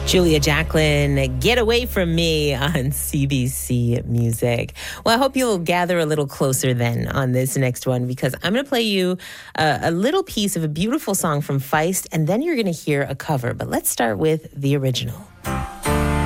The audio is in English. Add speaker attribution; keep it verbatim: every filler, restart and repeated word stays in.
Speaker 1: Julia Jacklin, Get Away From Me on C B C Music. Well, I hope you'll gather a little closer then on this next one, because I'm going to play you a, a little piece of a beautiful song from Feist, and then you're going to hear a cover. But let's start with the original.